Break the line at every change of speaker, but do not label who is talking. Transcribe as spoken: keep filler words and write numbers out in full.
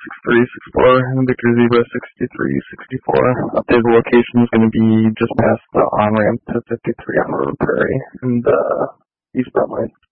six three six four, and Victor Zebra sixty-three sixty-four. Updated location is going to be just past the on-ramp to fifty-three on Road Prairie in the eastbound lane.